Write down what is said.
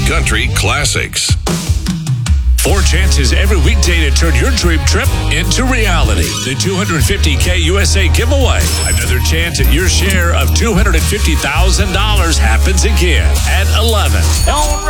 country classics. 4 chances every weekday to turn your dream trip into reality. The $250K USA giveaway. Another chance at your share of $250,000 happens again at 11.